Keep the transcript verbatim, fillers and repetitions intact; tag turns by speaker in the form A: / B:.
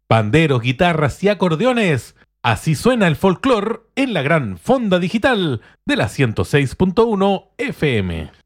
A: Panderos, guitarras y acordeones. Así suena el folclore en la gran fonda digital de la ciento seis punto uno F M.